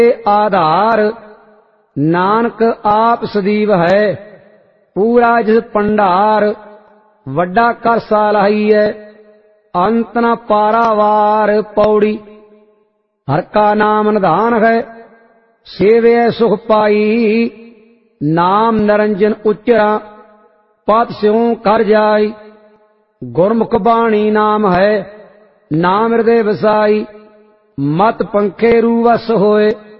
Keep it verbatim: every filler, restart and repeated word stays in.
आधार नानक आप सदीव है पूरा जिस भंडार वड्डा कर सालाहिए अंत न पारावार पौड़ी हर का नाम निधान है सेवे सुख पाई नाम निरंजन उच्चरा पद स्यों कर जाई गुरमुख बाणी नाम है नाम हृदय वसाई मत पंखे रूवस होए